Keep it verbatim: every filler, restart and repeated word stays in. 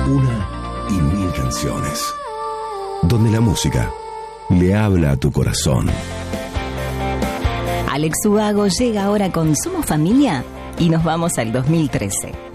Una y mil canciones. Donde la música le habla a tu corazón. Alex Ubago llega ahora con Somos Familia y nos vamos al dos mil trece.